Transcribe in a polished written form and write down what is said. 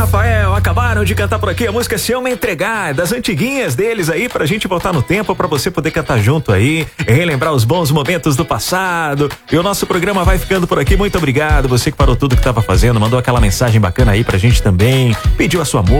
Rafael, acabaram de cantar por aqui a música Se Eu Me Entregar, das antiguinhas deles aí, pra gente voltar no tempo, pra você poder cantar junto aí, relembrar os bons momentos do passado. E o nosso programa vai ficando por aqui. Muito obrigado, você que parou tudo que tava fazendo, mandou aquela mensagem bacana aí pra gente também, pediu a sua música.